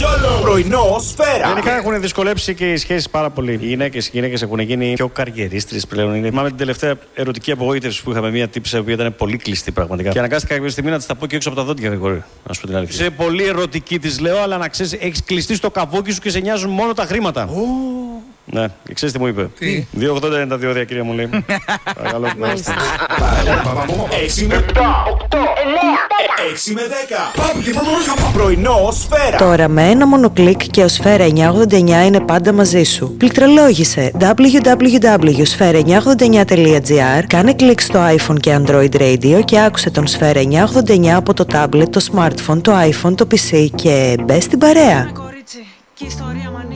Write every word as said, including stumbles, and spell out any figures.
Πρωινό Σφαίρα. Γενικά έχουν δυσκολέψει και οι σχέσεις πάρα πολύ. Οι γυναίκες, οι γυναίκες έχουν γίνει πιο καριερίστρες πλέον. Είναι. Θυμάμαι την τελευταία ερωτική απογοήτευση που είχαμε, μια τύψη που ήταν πολύ κλειστή πραγματικά. Και αναγκάστηκα κάποια στιγμή να της τα πω και έξω από τα δόντια, Γρηγόρη. Να σου πω την αλήθεια. Είσαι πολύ ερωτική, της λέω, αλλά να ξέρεις, έχεις κλειστεί στο καβούκι σου και σε νοιάζουν μόνο τα χρήματα. Oh. Ναι, και ξέρεις τι μου είπε. Τι? δύο ογδόντα είναι τα διόδια, κυρία μου λέει. Παρακαλώ. Μάλιστα. έξι με δέκα. Πρωινό Σφαίρα. Τώρα με ένα μόνο κλικ και ο Σφαίρα εννιακόσια ογδόντα εννιά είναι πάντα μαζί σου. Πληκτρολόγησε double-u double-u double-u τελεία σφαίρα εννιακόσια ογδόντα εννιά τελεία τζι άρ, κάνε κλικ στο iPhone και Android Radio και άκουσε τον Σφαίρα εννιακόσια ογδόντα εννιά από το tablet, το smartphone, το iPhone, το πι σι και μπες στην παρέα. Κορίτσι, και η ιστορία μου